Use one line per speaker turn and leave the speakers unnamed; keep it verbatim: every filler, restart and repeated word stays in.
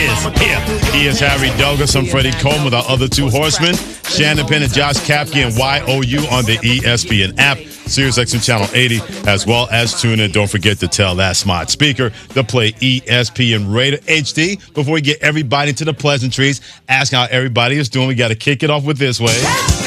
is here. He is Harry Douglas. I'm Freddie Coleman with our other two horsemen, Shannon Penn and Josh Kapke and Y O U on the E S P N app, SiriusXM Channel eighty, as well as tune in. Don't forget to tell that smart speaker to play E S P N Radio H D. Before we get everybody to the pleasantries, ask how everybody is doing. We got to kick it off with this way.